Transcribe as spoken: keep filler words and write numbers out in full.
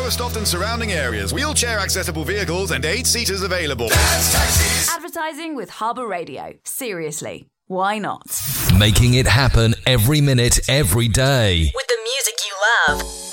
Lowestoft and surrounding areas. Wheelchair accessible vehicles and eight seaters available. Dance taxis. Advertising with Harbour Radio. Seriously, why not? Making it happen every minute, every day. With the music you love.